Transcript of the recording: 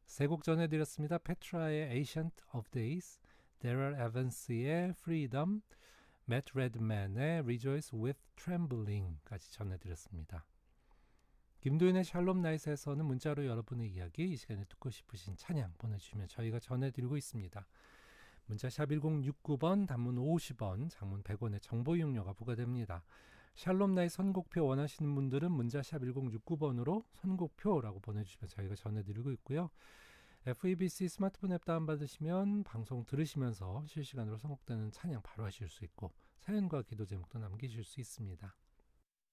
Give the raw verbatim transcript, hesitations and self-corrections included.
세 곡 전해드렸습니다. 페트라의 Ancient of Days, 데럴 에반스의 Freedom, Matt Redman의 Rejoice with Trembling까지 전해드렸습니다. 김도윤의 샬롬 나잇에서는 문자로 여러분의 이야기, 이 시간에 듣고 싶으신 찬양 보내주시면 저희가 전해드리고 있습니다. 문자 샵 일공육구 번, 단문 오십 원, 장문 백 원의 정보 이용료가 부과됩니다. 샬롬 나잇 선곡표 원하시는 분들은 문자 샵 일공육구 번으로 선곡표라고 보내주시면 저희가 전해드리고 있고요. 에프이비씨 스마트폰 앱 다운받으시면 방송 들으시면서 실시간으로 선곡되는 찬양 바로 하실 수 있고 사연과 기도 제목도 남기실 수 있습니다.